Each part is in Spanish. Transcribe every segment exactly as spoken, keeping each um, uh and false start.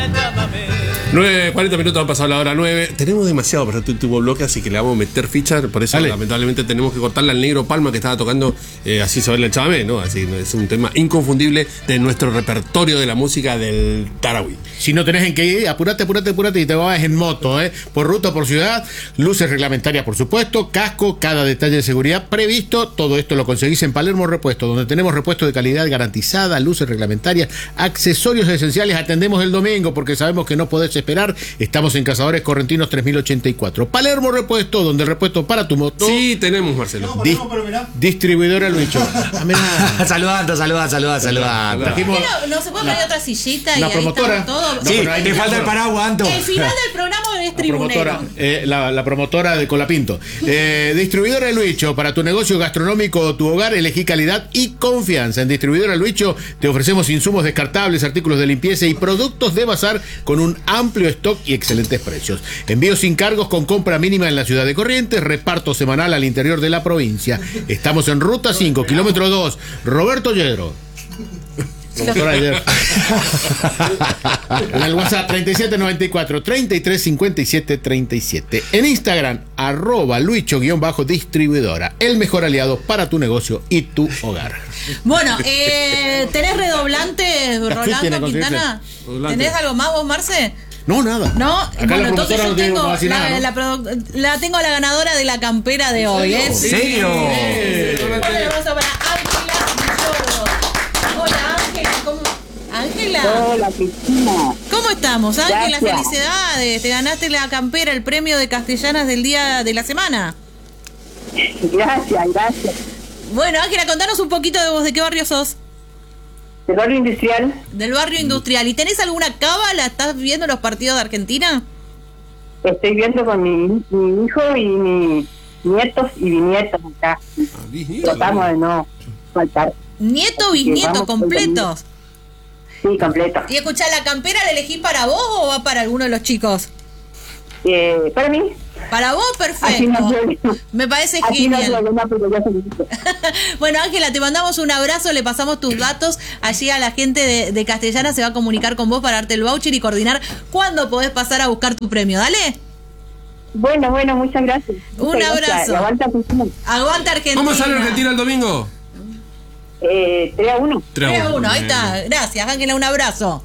nueve, cuarenta minutos han pasado la hora nueve. Tenemos demasiado para tu tubo bloque, así que le vamos a meter ficha. Por eso, Dale. lamentablemente, tenemos que cortarle al Negro Palma que estaba tocando eh, Así se baila el chamamé, ¿no? Así es un tema inconfundible de nuestro repertorio de la música del Tarahui. Si no tenés en qué ir, apurate, apurate, apurate y te vas en moto, ¿eh? Por ruta, por ciudad, luces reglamentarias, por supuesto, casco, cada detalle de seguridad previsto. Todo esto lo conseguís en Palermo Repuesto, donde tenemos repuesto de calidad garantizada, luces reglamentarias, accesorios esenciales. Atendemos el domingo porque sabemos que no podés esperar. Estamos en Cazadores Correntinos tres mil ochenta y cuatro. Palermo Repuesto, donde el repuesto para tu moto. Sí, tenemos, Marcelo. No, Dis- no, distribuidora Luicho. Saludando, saludando, saludando, saludando. No, no se puede poner otra sillita y la ahí promotora. estamos todos. Sí, no, te falta el paraguas, Anto. El final del programa es La tribunero. promotora, eh, la, la promotora de Colapinto. Eh, distribuidora Luicho, para tu negocio gastronómico o tu hogar, elegí calidad y confianza. En Distribuidora Luicho te ofrecemos insumos descartables, artículos de limpieza y productos de bazar con un amplio stock y excelentes precios. Envío sin cargos con compra mínima en la ciudad de Corrientes, reparto semanal al interior de la provincia. Estamos en Ruta cinco, kilómetro dos, Roberto Yedro. Promotora Yedro. En el WhatsApp treinta y siete noventa y cuatro, treinta y tres cincuenta y siete treinta y siete. En Instagram, arroba Luicho-distribuidora. El mejor aliado para tu negocio y tu hogar. Bueno, eh, ¿tenés redoblante, Rolando Quintana? ¿Tenés algo más vos, Marce? No, nada. No, Acá bueno, la entonces yo no tengo la, nada, ¿no? la, produ- la tengo a la ganadora de la campera de hoy, ¿eh? ¿En serio? Sí. Un aplauso para Ángela Villoro. Hola, Ángela, ¿cómo? Ángela. Hola, Cristina. ¿Cómo estamos, Ángela? Gracias. Felicidades. Te ganaste la campera, el premio de Castellanas del día de la semana. Gracias, gracias. Bueno, Ángela, contanos un poquito de vos, ¿de qué barrio sos? ¿Del barrio industrial? Del barrio industrial. ¿Y tenés alguna cábala? ¿Estás viendo los partidos de Argentina? Estoy viendo con mi, mi hijo y mis nietos y bisnietos acá. Tratamos de no faltar. ¿Nieto, Así que bisnieto, vamos con completos? Sí, completo. Y escuchá, ¿la campera la elegís para vos o va para alguno de los chicos? Eh, para mí. Para vos, Así no perfecto. problema. Me parece Así no genial. problema, pero ya se lo hizo. Bueno, Ángela, te mandamos un abrazo, le pasamos tus datos. Allí a la gente de, de Castellana se va a comunicar con vos para darte el voucher y coordinar cuándo podés pasar a buscar tu premio. Dale. Bueno, bueno, muchas gracias. Un Muchas abrazo. gracias. Aguanta, Cristina. Aguanta Argentina. ¿Cómo sale Argentina el domingo? Eh, tres a uno. tres a uno, ahí está. Gracias, Ángela, un abrazo.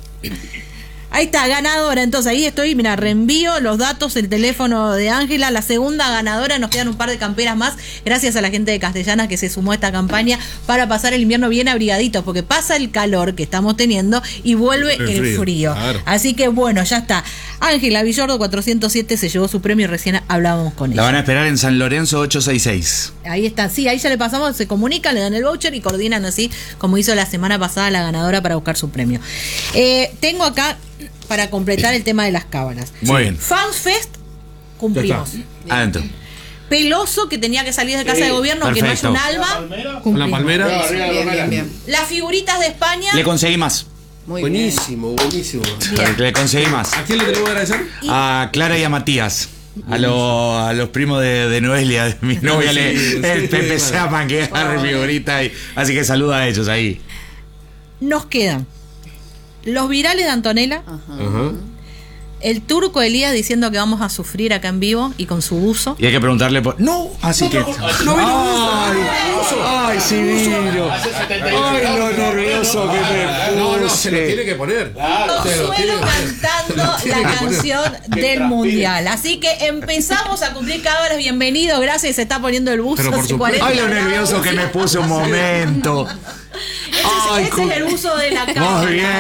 Ahí está, ganadora. Entonces ahí estoy, mira, reenvío los datos, el teléfono de Ángela, la segunda ganadora. Nos quedan un par de camperas más, gracias a la gente de Castellanas que se sumó a esta campaña para pasar el invierno bien abrigaditos, porque pasa el calor que estamos teniendo y vuelve el, el frío, frío. Claro. Así que bueno, ya está. Ángela Villordo cuatrocientos siete se llevó su premio y recién hablábamos con ella. La van a esperar en San Lorenzo ochocientos sesenta y seis. Ahí está, sí, ahí ya le pasamos, se comunican, le dan el voucher y coordinan así, como hizo la semana pasada la ganadora para buscar su premio. Eh, tengo acá, para completar el tema de las cábalas. Muy bien. Fans Fest, cumplimos. Adentro. Peloso, que tenía que salir de casa sí, de gobierno, perfecto. Que no haya un alba. Con la palmera. Sí, bien, bien, bien. Las figuritas de España. Le conseguí más. Muy buenísimo, bien. buenísimo. Bien. Le conseguí más. ¿A quién le tenemos que agradecer? A Clara y a Matías. A, lo, a los primos de, de Noelia, de mi novia, sí, le sí, el sí, empecé sí, a panquear oh. figurita. Y, así que saluda a ellos ahí. Nos quedan los virales de Antonella. Ajá. Ajá. El turco Elías diciendo que vamos a sufrir acá en vivo y con su buzo. Y hay que preguntarle por. ¡No! Así que. ¡No! ¡Ay! ¡Ay, Cirillo! ¡Ay, lo nervioso que me puse! No, no, se lo tiene que poner. Consuelo cantando la canción del mundial. Así que empezamos a cumplir cábalas. Bienvenido, gracias. Se está poniendo el buzo. ¡Ay, lo nervioso que me puse un momento! Ese, Ay, ese es el uso de la cámara. Muy bien.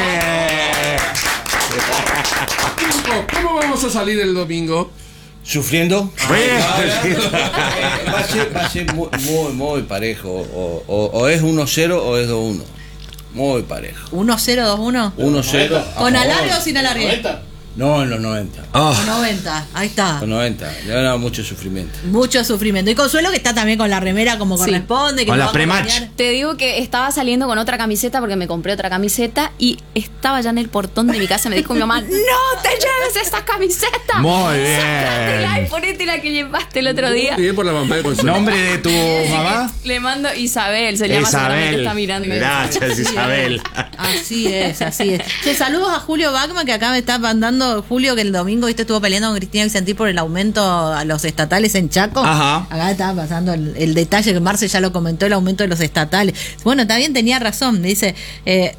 ¿Cómo vamos a salir el domingo? Sufriendo. Va a ser, va a ser muy, muy, muy parejo. O, o, o es uno cero o es dos uno. Muy parejo. ¿uno cero, dos uno? uno cero. ¿Con alargue o sin alargue? No, en los noventa. Oh, Con noventa, ahí está. Los noventa. Le daba mucho sufrimiento. Mucho sufrimiento. Y Consuelo que está también con la remera como Sí. corresponde. Que Con no la va a pre-match. acompañar. Te digo que estaba saliendo con otra camiseta porque me compré otra camiseta y estaba ya en el portón de mi casa. Me dijo mi mamá, no te lleves esta camiseta. Muy bien. Sácatela y ponete la que llevaste el otro día. Bien por la mamá de Consuelo. ¿Nombre de tu mamá? Le mando Isabel, se llama, seguramente Isabel. está mirando. Gracias, Isabel. Así es, así es. Che, saludos a Julio Bachman, que acá me está mandando, Julio, que el domingo viste estuvo peleando con Cristina Vicentín por el aumento a los estatales en Chaco. Ajá. Acá estaba pasando el, el detalle que Marce ya lo comentó, el aumento de los estatales. Bueno, también tenía razón, me dice... Eh,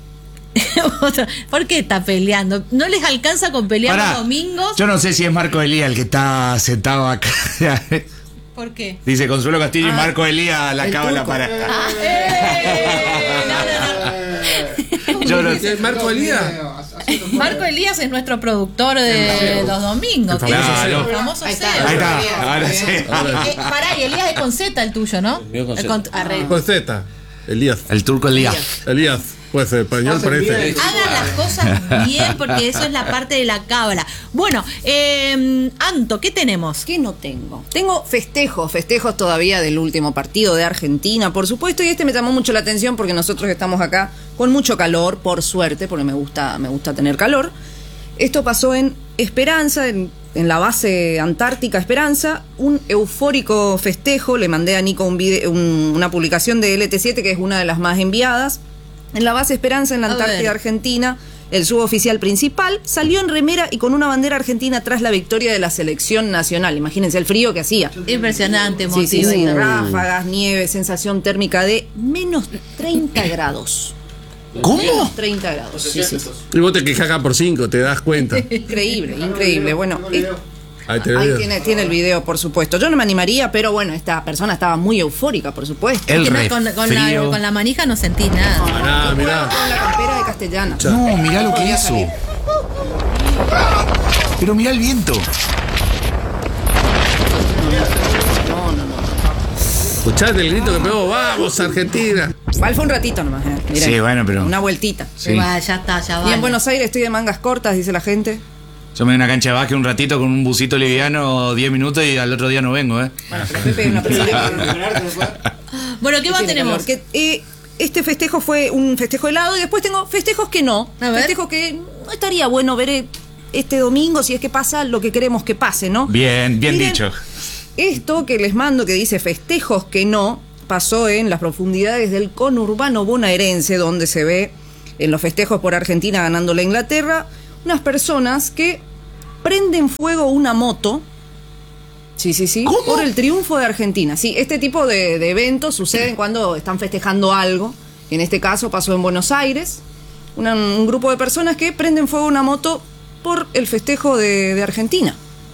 ¿por qué está peleando? ¿No les alcanza con pelear Pará, los domingos? yo no sé si es Marco Elía el que está sentado acá. ¿Por qué? Dice Consuelo Castillo y Ah, Marco Elía la el cábala turco. para. ¡Eh! No, no, no. Yo no ¿Qué, Marco Elías? Marco Elías es nuestro productor de los domingos. El que famoso es Ceo. el famoso Ahí está. Ceo. Ahí está, ahora sí. Eh, eh, pará, y Elías es con Z el tuyo, ¿no? mío con El Z. con- arre. Con Z. Elías. El turco Elías. Elías. Pues español parece. Hagan las cosas bien porque eso es la parte de la cábala. Bueno, eh, Anto, ¿qué tenemos? ¿Qué no tengo? Tengo festejos, festejos todavía del último partido de Argentina, por supuesto, y este me llamó mucho la atención porque nosotros estamos acá con mucho calor, por suerte, porque me gusta, me gusta tener calor. Esto pasó en Esperanza, en, en la base antártica Esperanza, un eufórico festejo. Le mandé a Nico un video, un- una publicación de L T siete, que es una de las más enviadas. En la base Esperanza, en la A Antártida ver. Argentina, el suboficial principal salió en remera y con una bandera argentina tras la victoria de la selección nacional. Imagínense el frío que hacía. Impresionante, Sí, sí, emotivo. sí, ráfagas, nieve, sensación térmica de menos treinta grados. ¿Cómo? Menos treinta grados. Sí, sí. Y vos te quejas acá por cinco, te das cuenta. Increíble, increíble. Bueno, es- Ahí te ahí veo. tiene, tiene el video, por supuesto. Yo no me animaría, pero bueno, esta persona estaba muy eufórica, por supuesto. El Que no, con, con la, resfrío. con la manija no sentís nada. Ah, mirá. Con la campera de Castellana. No, mirá lo que hizo. Pero mirá el viento. Escuchate el grito que pegó. ¡Vamos, Argentina! Igual fue un ratito nomás, ¿eh? Miren, Sí, bueno, pero- una vueltita. Sí. Va, ya está, ya va. Y en Buenos Aires estoy de mangas cortas, dice la gente. Yo me voy a una cancha de básquet un ratito con un busito liviano, diez minutos y al otro día no vengo, ¿eh? Bueno, pero Pepe es una persona Bueno, ¿qué más tiene tenemos? calor. Que, eh, este festejo fue un festejo helado y después tengo festejos que no. A ver. Festejos que no estaría bueno ver eh, este domingo si es que pasa lo que queremos que pase, ¿no? Bien, bien Miren, dicho. Esto que les mando que dice festejos que no, pasó en las profundidades del conurbano bonaerense, donde se ve en los festejos por Argentina ganando la Inglaterra, unas personas que prenden fuego una moto. Sí, sí, sí. Por el triunfo de Argentina. Sí, este tipo de, de eventos suceden cuando están festejando algo. En este caso pasó en Buenos Aires. Una- un grupo de personas que prenden fuego una moto por el festejo de, de Argentina.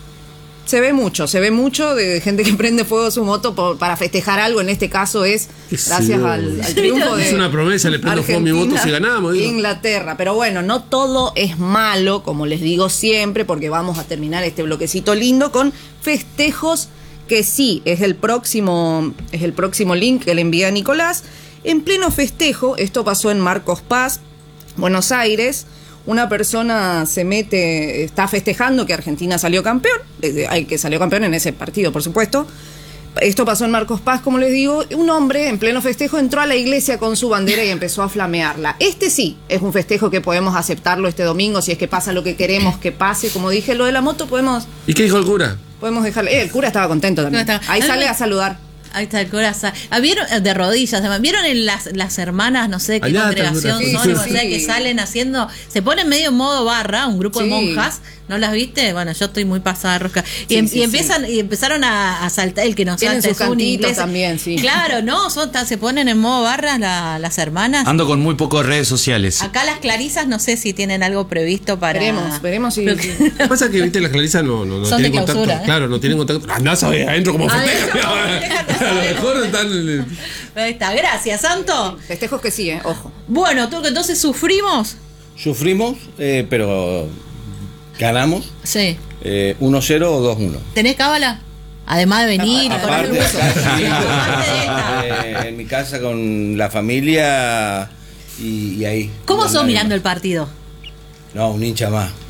Se ve mucho, se ve mucho de gente que prende fuego su moto por- para festejar algo. En este caso es gracias Sí. al, al triunfo de Es una promesa, le prendo fuego a mi moto si ganamos, digo. Inglaterra. Pero bueno, no todo es malo, como les digo siempre, porque vamos a terminar este bloquecito lindo con festejos que sí, es el próximo, es el próximo link que le envía a Nicolás. En pleno festejo, esto pasó en Marcos Paz, Buenos Aires. Una persona se mete, está festejando que Argentina salió campeón, eh, ay, que salió campeón en ese partido, por supuesto. Esto pasó en Marcos Paz, como les digo. Un hombre en pleno festejo entró a la iglesia con su bandera y empezó a flamearla. Este sí es un festejo que podemos aceptarlo este domingo, si es que pasa lo que queremos que pase. Como dije, lo de la moto podemos, ¿Y qué dijo el cura? podemos dejarle. Eh, el cura estaba contento también. No, está- Ahí Ah, sale no. a saludar. Ahí está el corazón. Ah, ¿Vieron eh, de rodillas? además, ¿Vieron en las, las hermanas, no sé qué Allá está el congregación corazón. son? Sí, o sea, sí. que salen haciendo. Se ponen medio en modo barra, un grupo de Sí. monjas. ¿No las viste? Bueno, yo estoy muy pasada de rosca. Y, Sí, em- sí, y empiezan y empezaron a, a saltar. El que no Tienen salta sus es un cantitos inglés. también, sí. Claro, ¿no? Son, tan- se ponen en modo barra la- las hermanas. Ando con muy pocas redes sociales. Acá las clarisas no sé si tienen algo previsto para. Veremos, veremos si. Pero- Lo que pasa es que, viste, las clarisas no, no, no Son de tienen contacto. clausura, ¿eh? Claro, no tienen contacto. Andá, sabes, adentro como Adentro festejan. como festejan, A lo mejor están. Ahí está, gracias, Santo. Festejos que sí, eh, ojo. Bueno, Turco, entonces sufrimos. Sufrimos, eh, pero ganamos Sí. eh, uno cero o dos uno. ¿Tenés cábala? Además de venir, A- con aparte, el uso. acá, sí, Aparte de esta. eh, en mi casa con la familia y, y ahí. ¿Cómo No, sos nadie mirando más. el partido? No, un hincha más.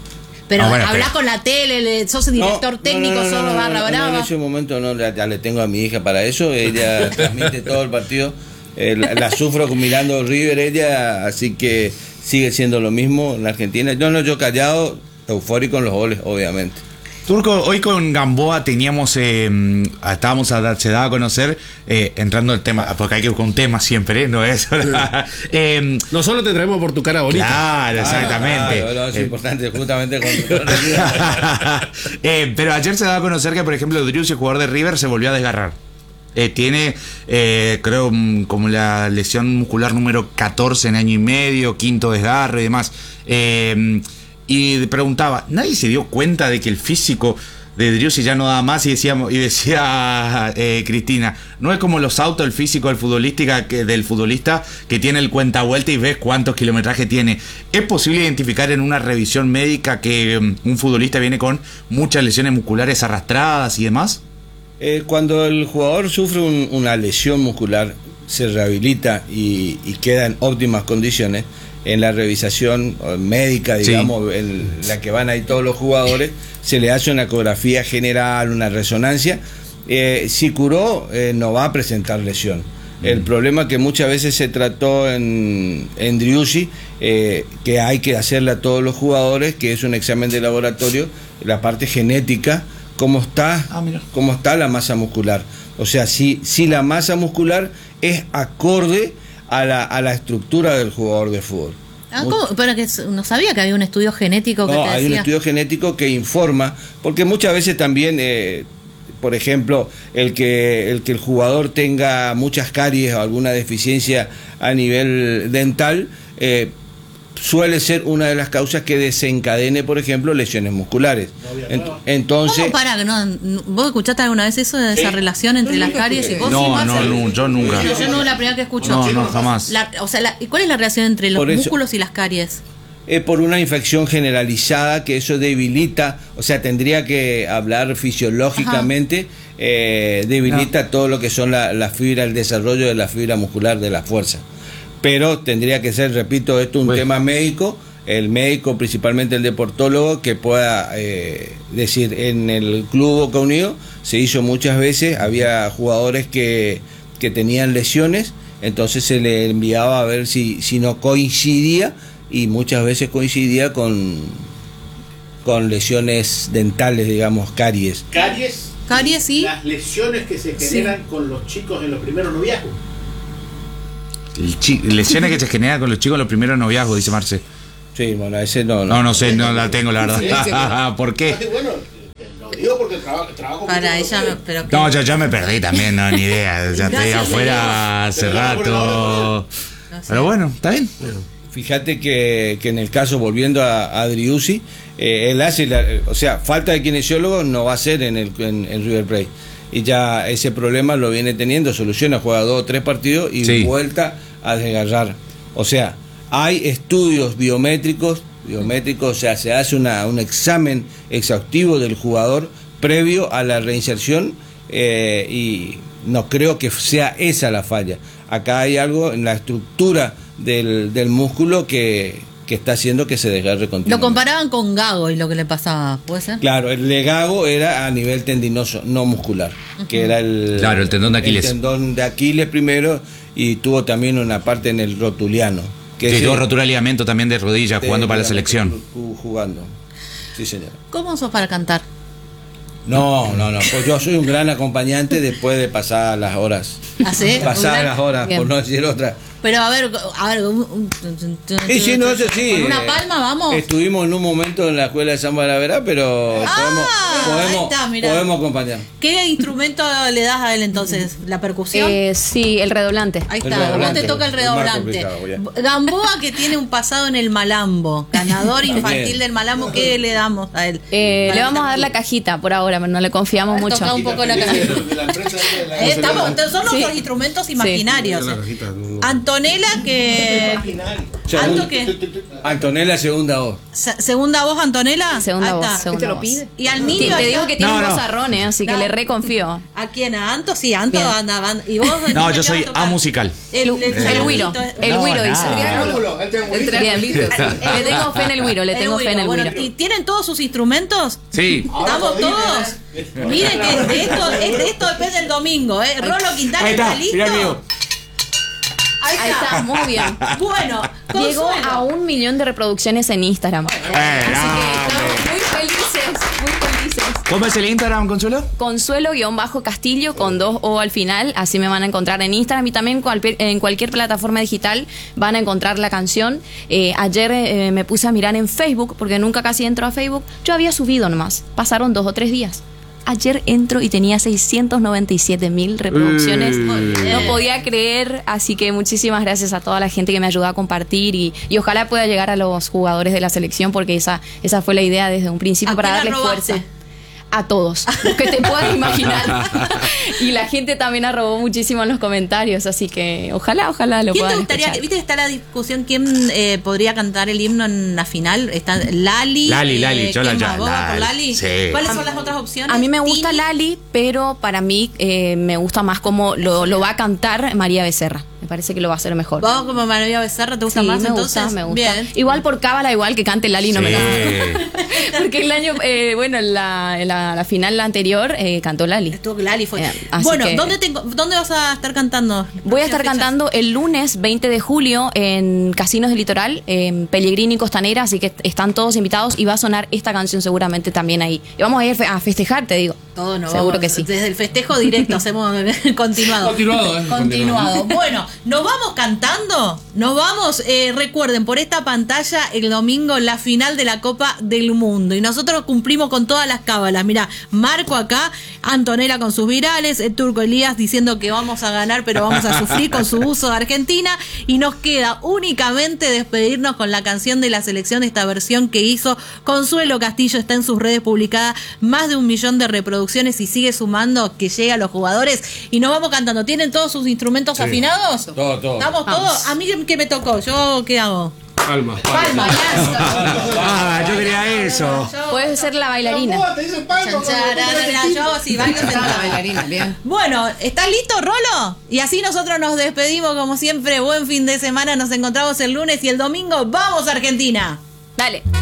Pero Ah, bueno, habla pero- con la tele, le- sos el director No, técnico, no, no, sos no, no, barra no, no, brava. en ese momento no, ya, ya le tengo a mi hija para eso. Ella transmite todo el partido. Eh, la, la sufro mirando River ella, así que sigue siendo lo mismo en la Argentina. Yo no, yo callado, eufórico en los goles, obviamente. Turco, hoy con Gamboa teníamos, eh, estábamos a, se daba a conocer, eh, entrando en el tema, porque hay que ir con temas siempre, ¿eh? No es. eh, No solo te traemos por tu cara bonita. claro, exactamente. Ah, no, es Eh, importante, justamente con eh, pero ayer se daba a conocer que, por ejemplo, Driussi, jugador de River, se volvió a desgarrar. Eh, tiene, eh, creo, mm, como la lesión muscular número catorce en año y medio, quinto desgarro y demás. Eh, y preguntaba, ¿nadie se dio cuenta de que el físico de Driussi ya no daba más? Y decíamos, y decía eh, Cristina, no es como los autos, el físico del futbolista, que, del futbolista que tiene el cuenta vuelta y ves cuántos kilometrajes tiene. ¿Es posible identificar en una revisión médica que um, un futbolista viene con muchas lesiones musculares arrastradas y demás? Eh, cuando el jugador sufre un- una lesión muscular, se rehabilita y, y queda en óptimas condiciones, en la revisación eh, médica, Sí. digamos, en la que van ahí todos los jugadores, se le hace una ecografía general, una resonancia. Eh, si curó, eh, no va a presentar lesión. El problema que muchas veces se trató en, en Driussi, eh, que hay que hacerle a todos los jugadores, que es un examen de laboratorio, la parte genética, cómo está, Ah, mira. cómo está la masa muscular. O sea, si, si la masa muscular es acorde a la, a la estructura del jugador de fútbol. Ah, ¿cómo? Pero que no sabía que había un estudio genético que No, te hay un decía. estudio genético que informa, porque muchas veces también, eh, por ejemplo, el que, el que el jugador tenga muchas caries o alguna deficiencia a nivel dental, eh, suele ser una de las causas que desencadene, por ejemplo, lesiones musculares. Ent- entonces, ¿Cómo para? que No, no- ¿Vos escuchaste alguna vez eso de esa relación entre las caries y vos? sí, No, Marce? no, no, yo nunca. Pero yo no es la primera que escucho. No, no, jamás. La- o sea, la- ¿y ¿cuál es la relación entre los Por eso- músculos y las caries? eh, por una infección generalizada, que eso debilita, o sea, tendría que hablar fisiológicamente, eh, debilita todo lo que son la, la fibra, el desarrollo de la fibra muscular de la fuerza. Pero tendría que ser, repito, esto un Bueno. tema médico, el médico, principalmente el deportólogo, que pueda eh, decir, en el Club Boca Unido se hizo muchas veces, había jugadores que, que tenían lesiones, entonces se le enviaba a ver si, si no coincidía, y muchas veces coincidía con, con lesiones dentales, digamos, caries. Caries, Caries y... las lesiones que se generan con los chicos en los primeros noviazgos. El chi- lesiones que se generan con los chicos en los primeros noviazgos, dice Marce. Sí, bueno, ese no. No, no sé, no la tengo, la verdad. ¿Por qué? Bueno, lo digo porque trabajo, trabajo Para mucho ella, con no, pero No, yo, yo me perdí también, no, ni idea. Ya estoy Gracias, afuera hace rato. Pero bueno, está bien. Fíjate que, que en el caso, volviendo a, a Driussi, eh, él hace, la- o sea, falta de kinesiólogo no va a ser en el en, en River Plate. Y ya ese problema lo viene teniendo, soluciona, juega dos o tres partidos y Sí. vuelta a desgarrar. O sea, hay estudios biométricos, biométricos, o sea, se hace una, un examen exhaustivo del jugador previo a la reinserción, eh, y no creo que sea esa la falla. Acá hay algo en la estructura del, del músculo que, que está haciendo que se desgarre Lo continuamente. comparaban con Gago y lo que le pasaba, ¿puede ser? Claro, el legago era a nivel tendinoso, no muscular, que era el, Claro, el tendón de Aquiles. el tendón de Aquiles primero, y tuvo también una parte en el rotuliano. Que Que ese- tuvo rotura de ligamento también de rodilla de- jugando para la de- selección. ju- Jugando. Sí, señor. ¿Cómo sos para cantar? No, no, no. Pues yo soy un gran acompañante después de pasar las horas. ¿Ah, sí? Pasar Un gran- las horas, Bien. por no decir otra. Pero a ver, a ver. un- un- Sí, sí, no, eso sí. ¿Con una eh, palma vamos? Estuvimos en un momento en la escuela de Samba de la Verá, pero Ah, podemos, ahí podemos, está, mirá. podemos acompañar. ¿Qué instrumento le das a él entonces? ¿La percusión? Eh, sí, el redoblante. Ahí el está, vos redoblante, te toca el el más redoblante. complicado, ya. Gamboa, que tiene un pasado en el Malambo, ganador infantil del Malambo, ¿qué le damos a él? Eh, le vamos a dar la cajita por ahora, pero no le confiamos mucho. Toca un poco la cajita. de la empresa de la- Eh, estamos, son los Sí. instrumentos imaginarios. La cajita, no, no. Antonella, que. ¿Anto qué? Antonella, segunda voz. Se- ¿Segunda voz, Antonella? Segunda Ahí voz, está. segunda ¿Te lo voz. pide? Y al Te, niño. te ahí digo está. que tiene No, un no. vozarrón, eh, así que No. le reconfío. ¿A quién? ¿A Anto? Sí, Anto Bien. anda, anda. ¿Y vos? No, ¿qué yo vas soy a tocar? A musical. El, el, El triangulito. Wiro. El No, Wiro dice. nada. El triangulito. Le tengo fe en el Wiro, le El tengo fe en el Bueno, Wiro. ¿y tienen todos sus instrumentos? Sí. ¿Estamos todos? Miren que de esto, es- de esto depende el domingo, ¿eh? Rolo Quintana Ahí está, está listo. mirá el mío. Ahí Ahí está, muy bien. Bueno, Llegó Consuelo. a un millón de reproducciones en Instagram. Así que estamos muy felices, muy felices. ¿Cómo es el Instagram, Consuelo? Consuelo-Castillo con dos O al final, así me van a encontrar en Instagram y también cual- en cualquier plataforma digital van a encontrar la canción. Eh, ayer eh, me puse a mirar en Facebook, porque nunca casi entro a Facebook. Yo había subido nomás, pasaron dos o tres días. Ayer entro y tenía seiscientos noventa y siete mil reproducciones. No podía creer, así que muchísimas gracias a toda la gente que me ayudó a compartir y, y ojalá pueda llegar a los jugadores de la selección, porque esa, esa fue la idea desde un principio ¿A para quién darles arrobaste? fuerza. A todos, los que te puedas imaginar. Y la gente también arrobó muchísimo en los comentarios, así que ojalá, ojalá lo ¿Quién te puedan gustaría? escuchar. ¿Viste que está la discusión quién eh, podría cantar el himno en la final? Está Lali. Lali, Lali, yo ¿quién la- más? ¿Vos vas por Lali, Lali? sí. ¿Cuáles son las otras opciones? A mí me gusta Tini. Lali, pero para mí eh, me gusta más como lo, lo va a cantar María Becerra. Me parece que lo va a hacer mejor. ¿Vos como María Becerra te gusta Sí, más me entonces? gusta, me gusta. Bien. Igual por cábala, igual que cante Lali, no me Sí. gusta. Porque el año, eh, bueno, en la, en la, la final anterior eh, cantó Lali. Estuvo que Lali fue. Eh, así bueno, que- ¿dónde, tengo, ¿dónde vas a estar cantando? Voy a estar Fechas. cantando el lunes veinte de julio en Casinos del Litoral, en Pellegrini y Costanera, así que están todos invitados y va a sonar esta canción seguramente también ahí. Y vamos a ir a festejar, te digo. Todo no. Seguro vamos, que sí. Desde el festejo directo hacemos continuado. Continuado, ¿eh? Continuado. Bueno, nos vamos cantando. Nos vamos. eh, recuerden, por esta pantalla el domingo la final de la Copa del Mundo. Y nosotros cumplimos con todas las cábalas. Mira, Marco acá, Antonella con sus virales, el Turco Elías diciendo que vamos a ganar, pero vamos a sufrir con su uso de Argentina. Y nos queda únicamente despedirnos con la canción de la selección, esta versión que hizo Consuelo Castillo. Está en sus redes publicada, más de un millón de reproducciones y sigue sumando que llega a los jugadores. Y nos vamos cantando. ¿Tienen todos sus instrumentos afinados? Todo, todo. ¿Estamos todos? ¿A mí qué me tocó? ¿Yo qué hago? Palmas. Palma. Ah, yo quería eso. Puedes ser la bailarina. Yo sí, bailo La sentada. bailarina, bien. Bueno, ¿estás listo, Rolo? Y así nosotros nos despedimos como siempre. Buen fin de semana. Nos encontramos el lunes y el domingo. ¡Vamos, Argentina! Dale.